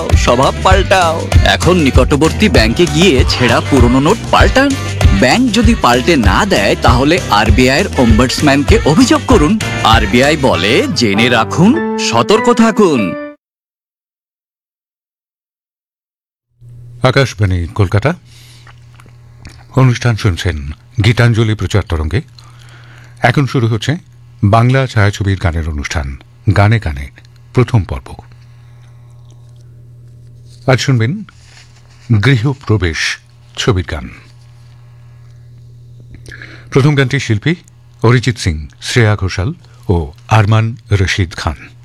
স্বভাব পাল্টাও। এখন নিকটবর্তী ব্যাংকে গিয়ে ছেঁড়া পুরনো নোট পাল্টান। ব্যাংক যদি পাল্টে না দেয় তাহলে আরবিআই এর ombudsman-কে অভিযোগ করুন। আরবিআই বলে, জেনে রাখুন, সতর্ক থাকুন। আকাশবাণী কলকাতা, অনুষ্ঠান শুনছেন গীতাঞ্জলি প্রচার তরঙ্গে। এখন শুরু হচ্ছে বাংলা ছায়াছবির গানের অনুষ্ঠান গানে গানে প্রথম পর্ব। আজ শুনবেন গৃহপ্রবেশ ছবির গান। প্রথম গানটি শিল্পী অরিজিৎ সিং, শ্রেয়া ঘোষাল ও আরমান রশিদ খান।